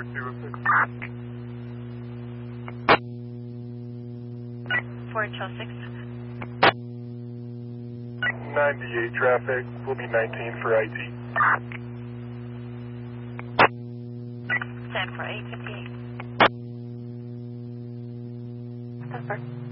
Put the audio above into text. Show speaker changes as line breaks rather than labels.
206.
4206.
98 traffic, will be 19 for IT.
Stand for 858.
That's perfect.